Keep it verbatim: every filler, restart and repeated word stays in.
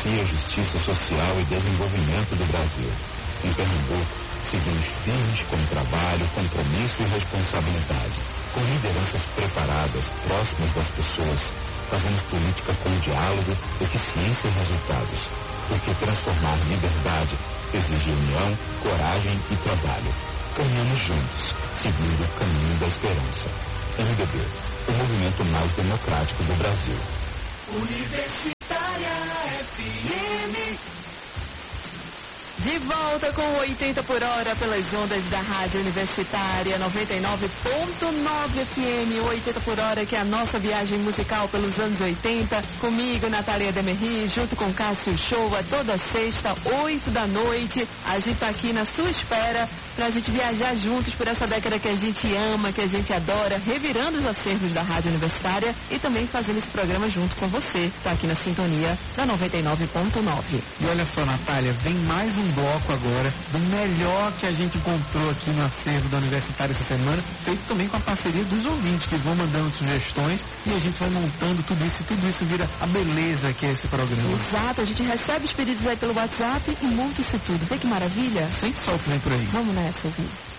democracia, justiça social e desenvolvimento do Brasil. Em Pernambuco, seguimos firmes com trabalho, compromisso e responsabilidade, com lideranças preparadas, próximas das pessoas. Fazemos política com diálogo, eficiência e resultados, porque transformar liberdade exige união, coragem e trabalho. Caminhamos juntos, seguindo o caminho da esperança. M D B, o movimento mais democrático do Brasil. Universitária F M. De volta com oitenta por hora pelas ondas da Rádio Universitária noventa e nove ponto nove F M, oitenta por hora, que é a nossa viagem musical pelos anos oitenta. Comigo, Natália Demerri, junto com Cássio Showa, toda sexta, oito da noite. A gente tá aqui na sua espera pra gente viajar juntos por essa década que a gente ama, que a gente adora, revirando os acervos da Rádio Universitária e também fazendo esse programa junto com você, tá aqui na sintonia da noventa e nove ponto nove. E olha só, Natália, vem mais um bloco agora do melhor que a gente encontrou aqui no acervo da Universitária essa semana, feito também com a parceria dos ouvintes que vão mandando sugestões e a gente vai montando tudo isso e tudo isso vira a beleza que é esse programa. Exato, a gente recebe os pedidos aí pelo WhatsApp e monta isso tudo. Vê que maravilha? Sente só o que vem por aí. Vamos nessa, ouvir.